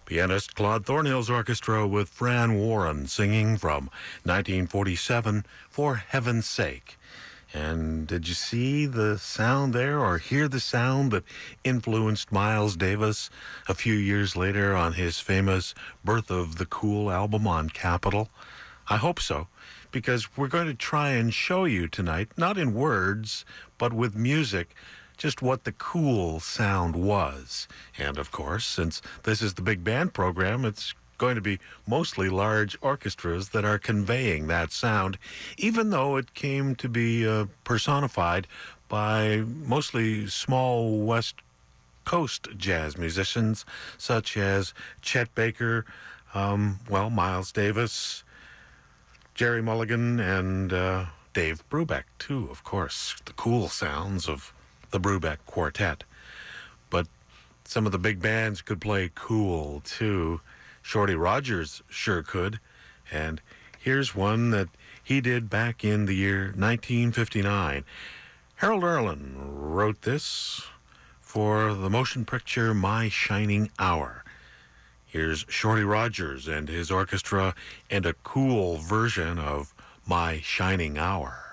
Pianist Claude Thornhill's orchestra with Fran Warren singing from 1947, For Heaven's Sake. And did you see the sound there or hear the sound that influenced Miles Davis a few years later on his famous Birth of the Cool album on Capitol? I hope so, because we're going to try and show you tonight, not in words, but with music, just what the cool sound was. And of course, since this is the big band program, it's going to be mostly large orchestras that are conveying that sound, even though it came to be personified by mostly small West Coast jazz musicians such as Chet Baker, Miles Davis, Jerry Mulligan, and Dave Brubeck, too, of course. The cool sounds of the Brubeck Quartet. But some of the big bands could play cool, too. Shorty Rogers sure could. And here's one that he did back in the year 1959. Harold Arlen wrote this for the motion picture My Shining Hour. Here's Shorty Rogers and his orchestra and a cool version of My Shining Hour.